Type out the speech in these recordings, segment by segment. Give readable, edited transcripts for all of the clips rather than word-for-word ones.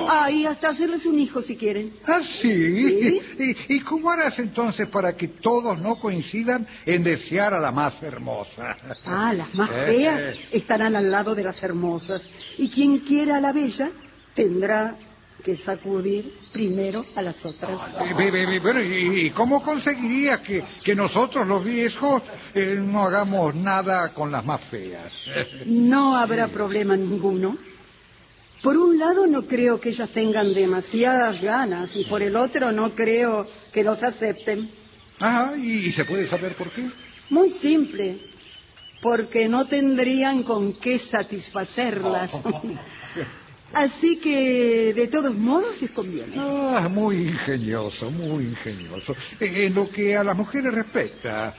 Ah, y hasta hacerles un hijo si quieren. ¿Ah, sí? ¿Sí? ¿Y cómo harás entonces para que todos no coincidan en desear a la más hermosa? Ah, las más feas estarán al lado de las hermosas. Y quien quiera a la bella tendrá que sacudir primero a las otras. Bueno, ¿y cómo conseguirías que nosotros los viejos no hagamos nada con las más feas? No habrá problema ninguno. Por un lado no creo que ellas tengan demasiadas ganas y por el otro no creo que los acepten. Ajá, ¿y se puede saber por qué? Muy simple, porque no tendrían con qué satisfacerlas. Así que, de todos modos, les conviene. Ah, muy ingenioso, muy ingenioso. En lo que a las mujeres respecta,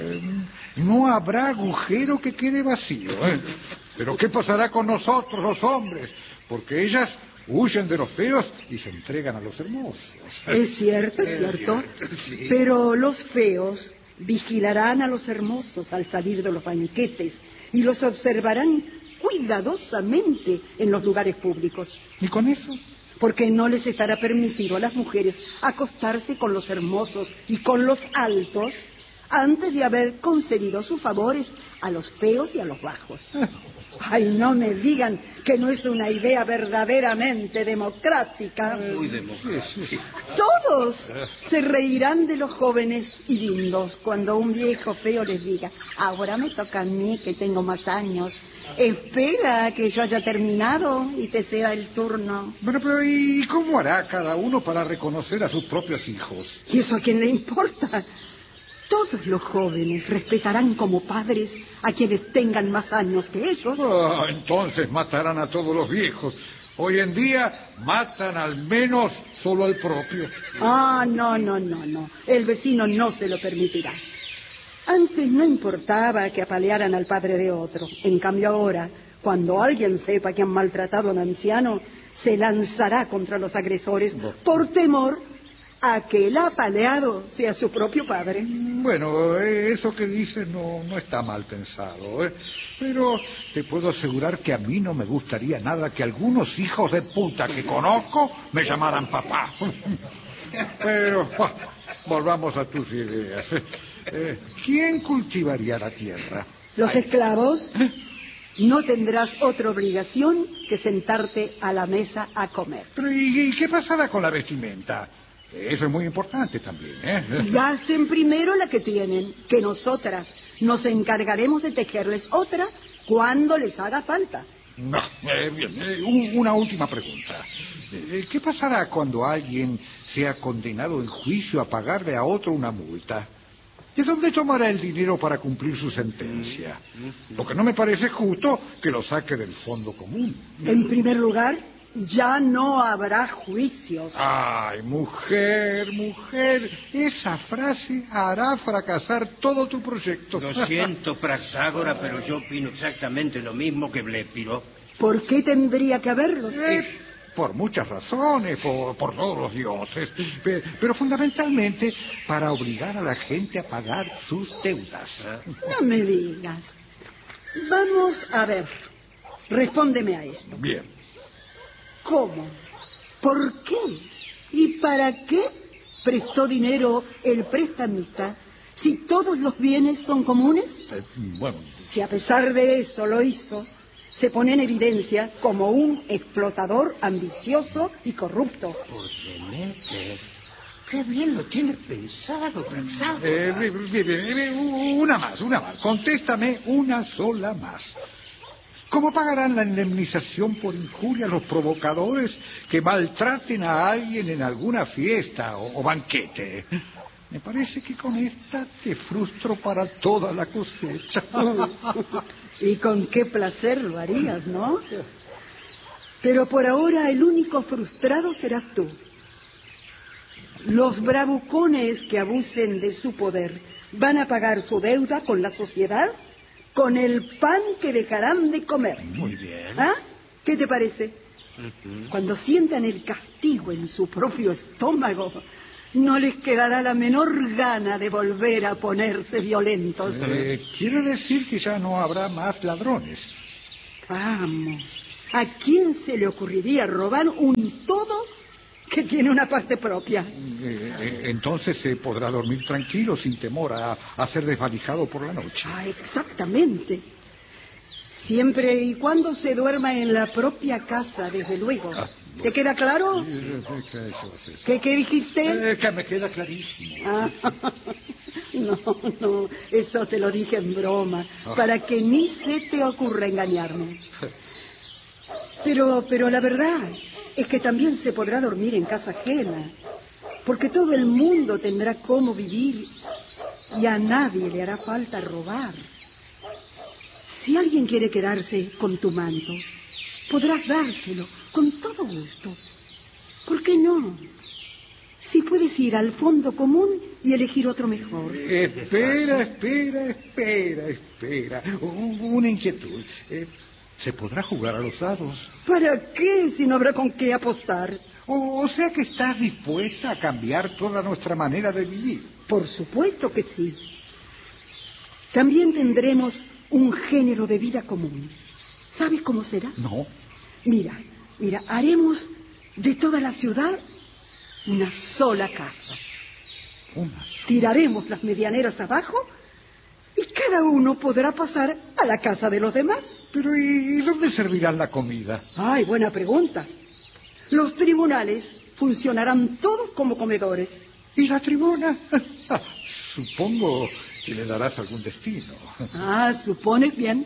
no habrá agujero que quede vacío, ¿eh? Pero ¿qué pasará con nosotros, los hombres? Porque ellas huyen de los feos y se entregan a los hermosos. Es cierto, Sí. pero los feos vigilarán a los hermosos al salir de los banquetes y los observarán cuidadosamente en los lugares públicos. ¿Y con eso? Porque no les estará permitido a las mujeres acostarse con los hermosos y con los altos antes de haber concedido sus favores a los feos y a los bajos. Ay, no me digan que no es una idea verdaderamente democrática. Muy democrática. Todos se reirán de los jóvenes y lindos cuando un viejo feo les diga: ahora me toca a mí, que tengo más años. Espera que yo haya terminado y te sea el turno. Bueno, pero ¿y cómo hará cada uno para reconocer a sus propios hijos? ¿Y eso a quién le importa? Todos los jóvenes respetarán como padres a quienes tengan más años que ellos. Ah, entonces matarán a todos los viejos. Hoy en día matan al menos solo al propio. Ah, no. El vecino no se lo permitirá. Antes no importaba que apalearan al padre de otro. En cambio ahora, cuando alguien sepa que han maltratado a un anciano, se lanzará contra los agresores por temor a que el apaleado sea su propio padre. Bueno, eso que dices no está mal pensado, ¿eh? Pero te puedo asegurar que a mí no me gustaría nada que algunos hijos de puta que conozco me llamaran papá. Pero volvamos a tus ideas. ¿Quién cultivaría la tierra? Los esclavos. No tendrás otra obligación que sentarte a la mesa a comer. Pero, ¿y qué pasará con la vestimenta? Eso es muy importante también, ¿eh? Gasten primero la que tienen, que nosotras nos encargaremos de tejerles otra cuando les haga falta. No, bien, una última pregunta. ¿Qué pasará cuando alguien sea condenado en juicio a pagarle a otro una multa? ¿De dónde tomará el dinero para cumplir su sentencia? Porque no me parece justo que lo saque del fondo común. En primer lugar, ya no habrá juicios. Ay, mujer, esa frase hará fracasar todo tu proyecto. Lo siento, Praxágora, pero yo opino exactamente lo mismo que Blépiro. ¿Por qué tendría que haberlos? Por muchas razones, por todos los dioses, pero fundamentalmente para obligar a la gente a pagar sus deudas. No me digas. Vamos a ver. Respóndeme a esto. Bien. ¿Cómo? ¿Por qué? ¿Y para qué prestó dinero el prestamista si todos los bienes son comunes? Bueno. Si a pesar de eso lo hizo, se pone en evidencia como un explotador ambicioso y corrupto. Por Deméter. Qué bien lo tienes pensado, Praxágora. Una más. Contéstame una sola más. ¿Cómo pagarán la indemnización por injuria los provocadores que maltraten a alguien en alguna fiesta o banquete? Me parece que con esta te frustro para toda la cosecha. Y con qué placer lo harías, ¿no? Pero por ahora el único frustrado serás tú. Los bravucones que abusen de su poder van a pagar su deuda con la sociedad con el pan que dejarán de comer. Muy bien. ¿Ah? ¿Qué te parece? Cuando sientan el castigo en su propio estómago, no les quedará la menor gana de volver a ponerse violentos. Quiere decir que ya no habrá más ladrones. Vamos, ¿A quién se le ocurriría robar un todo que tiene una parte propia? Entonces se podrá dormir tranquilo, sin temor a ser desvalijado por la noche. Exactamente. Siempre y cuando se duerma en la propia casa, desde luego. ¿Te queda claro? ¿Qué dijiste? Que me queda clarísimo. No, eso te lo dije en broma, para que ni se te ocurra engañarme. Pero la verdad es que también se podrá dormir en casa ajena, porque todo el mundo tendrá cómo vivir y a nadie le hará falta robar. Si alguien quiere quedarse con tu manto, podrás dárselo con todo gusto. ¿Por qué no? Si puedes ir al fondo común y elegir otro mejor. Espera. Una inquietud. ¿Se podrá jugar a los dados? ¿Para qué si no habrá con qué apostar? O sea que estás dispuesta a cambiar toda nuestra manera de vivir. Por supuesto que sí. También tendremos un género de vida común. ¿Sabes cómo será? No. Mira, haremos de toda la ciudad una sola casa. Una sola. Tiraremos las medianeras abajo y cada uno podrá pasar a la casa de los demás. Pero ¿y dónde servirán la comida? Ay, buena pregunta. Los tribunales funcionarán todos como comedores. ¿Y la tribuna? Supongo que le darás algún destino. Supones bien.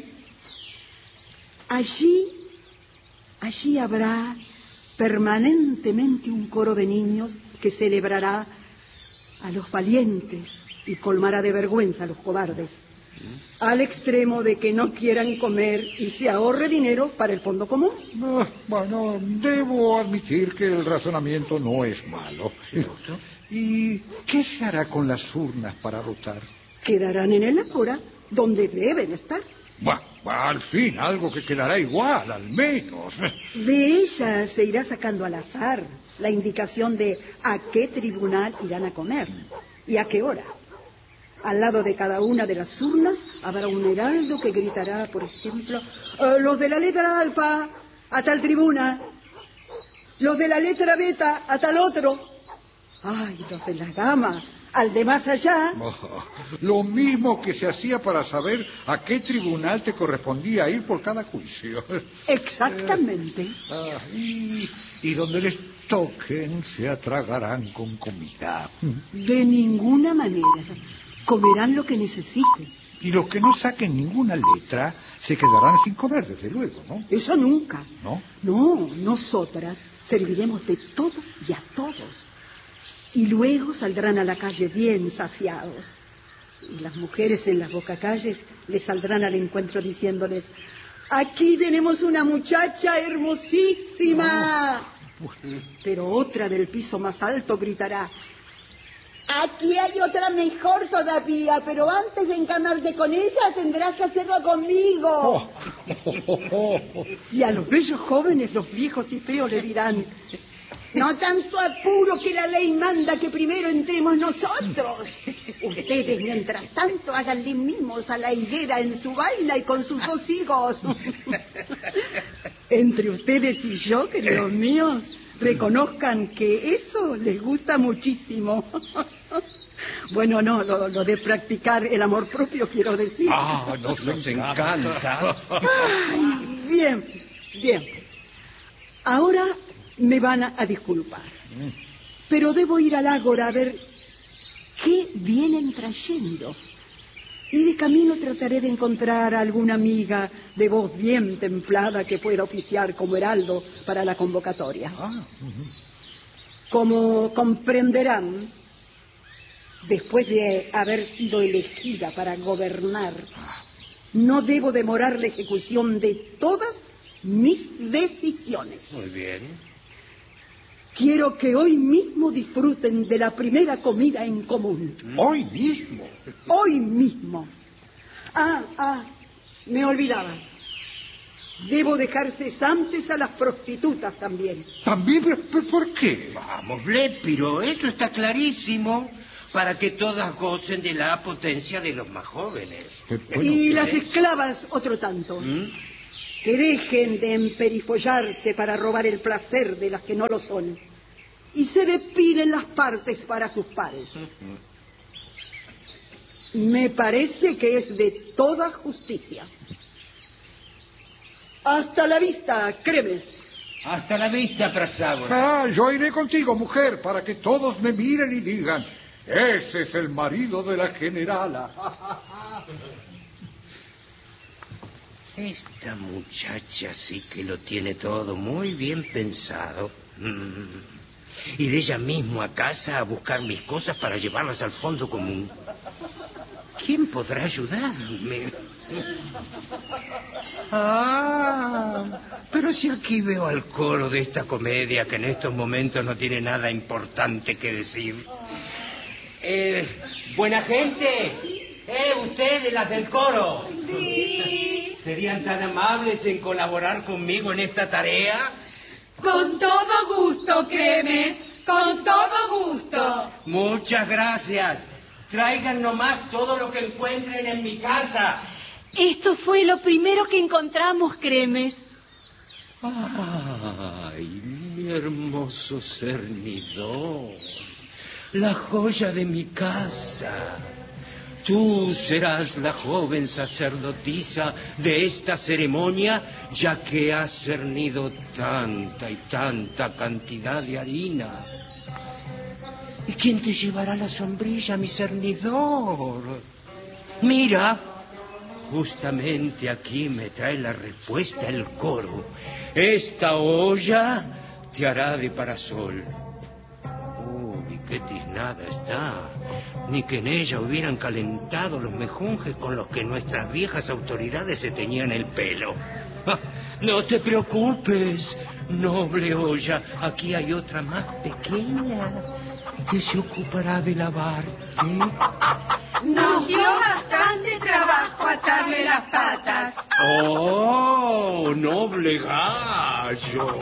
Allí habrá permanentemente un coro de niños que celebrará a los valientes y colmará de vergüenza a los cobardes, al extremo de que no quieran comer y se ahorre dinero para el fondo común. Bueno, debo admitir que el razonamiento no es malo. ¿Cierto? ¿Y qué se hará con las urnas para votar? Quedarán en el ágora, donde deben estar. Al fin, algo que quedará igual, al menos. De ellas se irá sacando al azar la indicación de a qué tribunal irán a comer y a qué hora. Al lado de cada una de las urnas habrá un heraldo que gritará, por ejemplo, los de la letra alfa a tal tribuna, los de la letra beta a tal otro. Ay, los de la gama al de más allá. Lo mismo que se hacía para saber a qué tribunal te correspondía ir por cada juicio. Exactamente. Y donde les toquen se atragarán con comida. De ninguna manera. Comerán lo que necesiten. Y los que no saquen ninguna letra se quedarán sin comer, desde luego, ¿no? Eso nunca. ¿No? No, nosotras serviremos de todo y a todos. Y luego saldrán a la calle bien saciados. Y las mujeres en las bocacalles les saldrán al encuentro diciéndoles: aquí tenemos una muchacha hermosísima. Pero otra del piso más alto gritará: aquí hay otra mejor todavía, pero antes de encamarte con ella tendrás que hacerlo conmigo. Y a los bellos jóvenes, los viejos y feos, le dirán: no tanto apuro, que la ley manda que primero entremos nosotros. Ustedes, mientras tanto, háganle mimos a la higuera en su vaina y con sus 2 higos. Entre ustedes y yo, queridos míos, reconozcan que eso les gusta muchísimo. Bueno, no, lo de practicar el amor propio, quiero decir. Nos encanta. Ay, bien. Ahora me van a disculpar, pero debo ir al ágora a ver qué vienen trayendo. Y de camino trataré de encontrar a alguna amiga de voz bien templada que pueda oficiar como heraldo para la convocatoria. Como comprenderán, después de haber sido elegida para gobernar, no debo demorar la ejecución de todas mis decisiones. Muy bien. Quiero que hoy mismo disfruten de la primera comida en común. ¿Hoy mismo? Hoy mismo. Me olvidaba. Debo dejar cesantes a las prostitutas también. ¿También? ¿Pero por qué? Vamos, Blépiro, eso está clarísimo. Para que todas gocen de la potencia de los más jóvenes. Y las esclavas otro tanto. que dejen de emperifollarse para robar el placer de las que no lo son y se depilen las partes para sus pares. Me parece que es de toda justicia. Hasta la vista, Cremes. Hasta la vista, Praxágoras. Yo iré contigo, mujer, para que todos me miren y digan: ese es el marido de la generala. Esta muchacha sí que lo tiene todo muy bien pensado. Iré ella mismo a casa a buscar mis cosas para llevarlas al fondo común. ¿Quién podrá ayudarme? Pero si aquí veo al coro de esta comedia que en estos momentos no tiene nada importante que decir. Buena gente. Ustedes, las del coro. Sí. ¿Serían tan amables en colaborar conmigo en esta tarea? Con todo gusto, Cremes. Con todo gusto. Muchas gracias. Traigan nomás todo lo que encuentren en mi casa. Esto fue lo primero que encontramos, Cremes. Ay, mi hermoso cernidor, la joya de mi casa. Tú serás la joven sacerdotisa de esta ceremonia, ya que has cernido tanta y tanta cantidad de harina. ¿Y quién te llevará la sombrilla, mi cernidor? Mira, justamente aquí me trae la respuesta el coro. Esta olla te hará de parasol. Uy, qué tiznada está. Ni que en ella hubieran calentado los mejunjes con los que nuestras viejas autoridades se teñían el pelo. No te preocupes, noble olla. Aquí hay otra más pequeña que se ocupará de lavarte. Nos dio bastante trabajo atarle las patas. ¡Oh, noble gallo!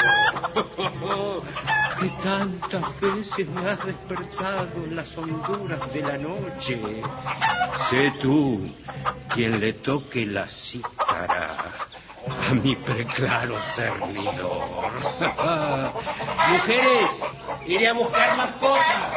Que tantas veces me has despertado en las honduras de la noche. Sé tú quien le toque la cítara a mi preclaro cernidor. Mujeres, iré a buscar más cosas.